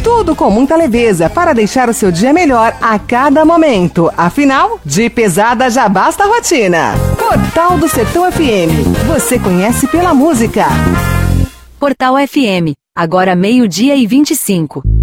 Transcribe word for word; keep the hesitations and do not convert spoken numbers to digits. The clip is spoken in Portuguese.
Tudo com muita leveza para deixar o seu dia melhor a cada momento. Afinal, de pesada já basta a rotina. Portal do Sertão F M. Você conhece pela música. Portal F M. Agora meio-dia e vinte e cinco.